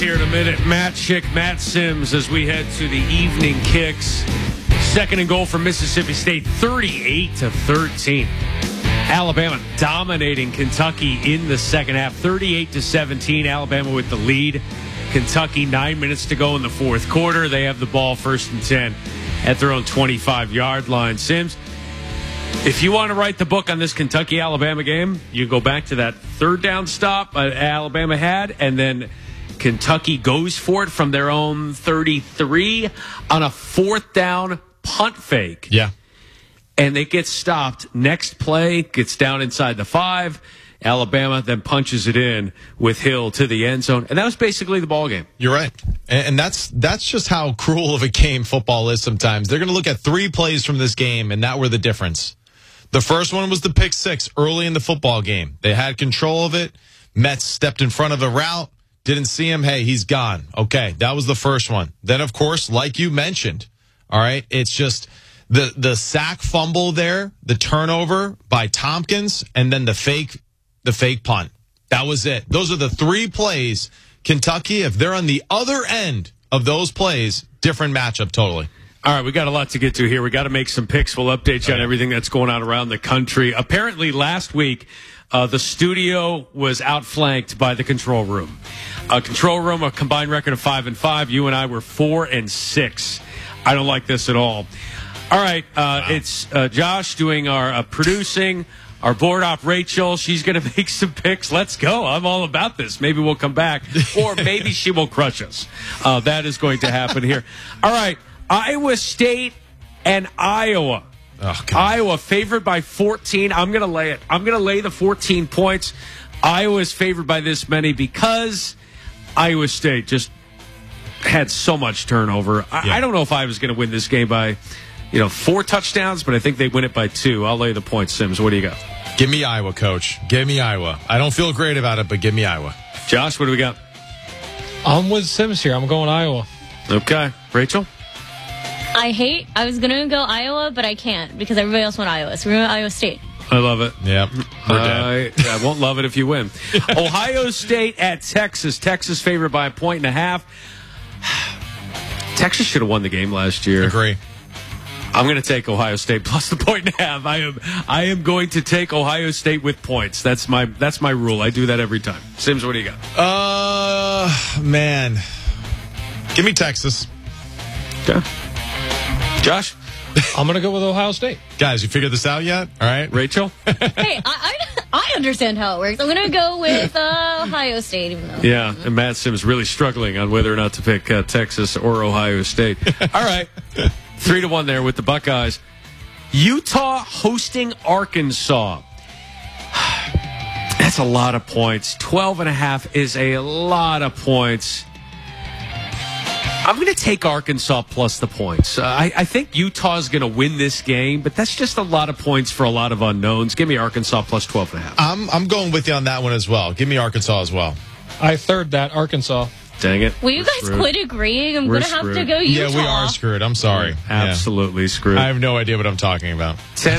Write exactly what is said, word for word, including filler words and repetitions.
Here in a minute, Matt Schick, Matt Sims, as we head to the evening kicks. Second and goal for Mississippi State, thirty-eight to thirteen. Alabama dominating Kentucky in the second half, thirty-eight to seventeen. Alabama with the lead. Kentucky, nine minutes to go in the fourth quarter. They have the ball first and ten at their own twenty-five-yard line. Sims, if you want to write the book on this Kentucky-Alabama game, you go back to that third down stop uh, Alabama had, and then Kentucky goes for it from their own thirty-three on a fourth down punt fake. Yeah. And it gets stopped. Next play gets down inside the five. Alabama then punches it in with Hill to the end zone. And that was basically the ball game. You're right. And, and that's that's just how cruel of a game football is sometimes. They're going to look at three plays from this game, and that were the difference. The first one was the pick six early in the football game. They had control of it. Mets stepped in front of the route. Didn't see him. Hey, he's gone. Okay, that was the first one. Then, of course, like you mentioned, all right, it's just the the sack fumble there, the turnover by Tompkins, and then the fake the fake punt. That was it. Those are the three plays. Kentucky, if they're on the other end of those plays, different matchup totally. All right, we got a lot to get to here. We got to make some picks. We'll update you on everything that's going on around the country. Apparently, last week, uh, the studio was outflanked by the control room. Uh, control room, a combined record of five and five. You and I were four and six. I don't like this at all. All right, uh, wow. It's uh, Josh doing our uh, producing. Our board op, Rachel, she's going to make some picks. Let's go. I'm all about this. Maybe we'll come back, or maybe she will crush us. Uh, that is going to happen here. All right. Iowa State and Iowa. Oh, Iowa favored by fourteen. I'm going to lay it. I'm going to lay the fourteen points. Iowa is favored by this many because Iowa State just had so much turnover. I, yeah. I don't know if Iowa's going to win this game by, you know, four touchdowns, but I think they win it by two. I'll lay the points, Sims. What do you got? Give me Iowa, Coach. Give me Iowa. I don't feel great about it, but give me Iowa. Josh, what do we got? I'm with Sims here. I'm going Iowa. Okay. Rachel? I hate, I was going to go Iowa, but I can't because everybody else went Iowa. So we're going to Iowa State. I love it. Yep. I, I won't love it if you win. Ohio State at Texas. Texas favored by a point and a half. Texas should have won the game last year. Agree. I'm going to take Ohio State plus the point and a half. I am I am going to take Ohio State with points. That's my that's my rule. I do that every time. Sims, what do you got? Uh, man. Give me Texas. Okay. Josh? I'm going to go with Ohio State. Guys, you figured this out yet? All right. Rachel? Hey, I, I, I understand how it works. I'm going to go with uh, Ohio State. Even though Yeah, and Matt Sims really struggling on whether or not to pick uh, Texas or Ohio State. All right. Three to one there with the Buckeyes. Utah hosting Arkansas. That's a lot of points. twelve and a half is a lot of points. I'm going to take Arkansas plus the points. Uh, I, I think Utah's going to win this game, but that's just a lot of points for a lot of unknowns. Give me Arkansas plus twelve and a half. I'm, I'm going with you on that one as well. Give me Arkansas as well. I third that, Arkansas. Dang it. Will you We're guys screwed. quit agreeing? I'm We're going to have to screwed. go Utah. Yeah, we are screwed. I'm sorry. Absolutely Yeah. screwed. I have no idea what I'm talking about. ten